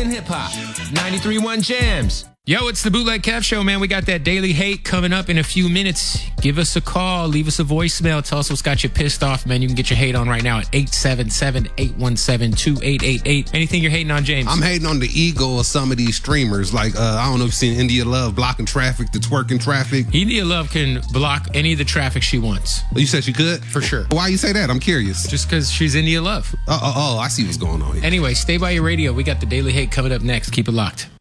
and hip-hop. 93.1 Jams. Yo, it's the Bootleg Kev Show, man. We got that Daily Hate coming up in a few minutes. Give us a call. Leave us a voicemail. Tell us what's got you pissed off, man. You can get your hate on right now at 877-817-2888. Anything you're hating on, James? I'm hating on the ego of some of these streamers. Like, I don't know if you've seen India Love blocking traffic, the twerking traffic. India Love can block any of the traffic she wants. You said she could? For sure. Why you say that? I'm curious. Just because she's India Love. Oh, I see what's going on here. Anyway, stay by your radio. We got the Daily Hate coming up next. Keep it locked.